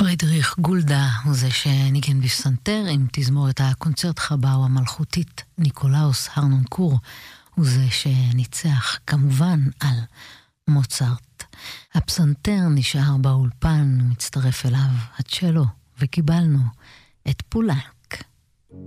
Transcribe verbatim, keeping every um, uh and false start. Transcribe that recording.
פרידריך גולדה הוא זה שניגן בפסנתר עם תזמורת הקונצרט חבאו המלכותית. ניקולאוס הרנונקור הוא זה שניצח כמובן על מוצרט. הפסנתר נשאר באולפן ומצטרף אליו הצ'לו, וקיבלנו את פולה.